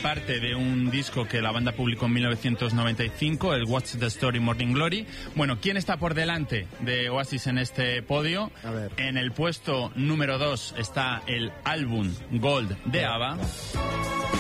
parte de un disco que la banda publicó en 1995, el What's the Story Morning Glory. Bueno, ¿quién está por delante de Oasis en este podio? A ver. En el puesto número 2 está el álbum Gold de ABBA.